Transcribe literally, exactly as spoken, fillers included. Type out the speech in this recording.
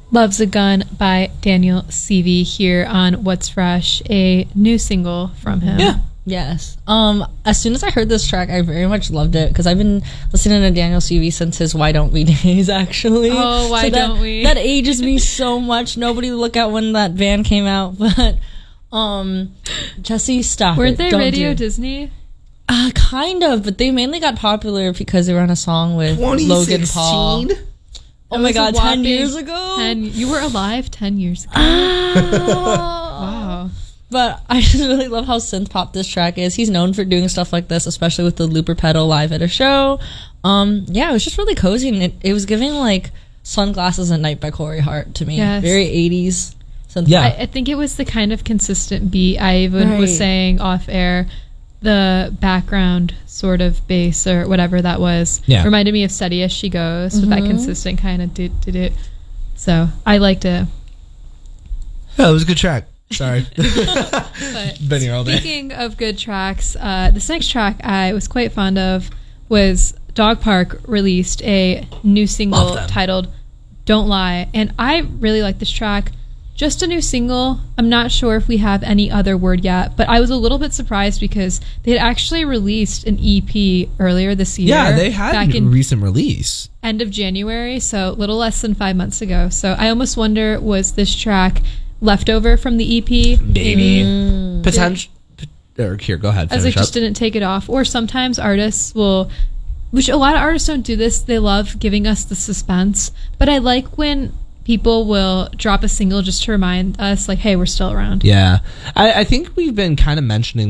Love's a Gun by Daniel Seavey here on What's Fresh, a new single from him. Yeah. Yes. Um, as soon as I heard this track, I very much loved it because I've been listening to Daniel Seavey since his Why Don't We days, actually. Oh, Why So that, Don't We? That ages me so much. Nobody look at when that band came out, but um, Jesse, stop Weren't it. they Don't Radio do it. Disney? Uh, kind of, but they mainly got popular because they were on a song with Logan Paul. Oh my god, ten years ago? ten, you were alive ten years ago. Wow. But I just really love how synth pop this track is. He's known for doing stuff like this, especially with the looper pedal live at a show. Um, yeah, it was just really cozy, and it, it was giving like Sunglasses at Night by Corey Hart to me. Yes. Very eighties synth Yeah. pop. I, I think it was the kind of consistent beat. I even Right. was saying off air, the background sort of bass or whatever that was Yeah. reminded me of Steady As She Goes with that consistent kind of do do do. So I liked it. Yeah, it was a good track. Sorry. But Been here all day. speaking of good tracks, uh, this next track I was quite fond of was Dog Park released a new single Love them. titled Don't Lie, and I really like this track. Just a new single. I'm not sure if we have any other word yet, but I was a little bit surprised because they had actually released an E P earlier this year. Yeah, they had back a in recent release. end of January, so a little less than five months ago. So I almost wonder, was this track leftover from the E P? Maybe. Mm. Potential. Or here, go ahead. As Finish like just up. didn't take it off. Or sometimes artists will, which a lot of artists don't do this, they love giving us the suspense. But I like when people will drop a single just to remind us, like, hey, we're still around. Yeah. I, I think we've been kind of mentioning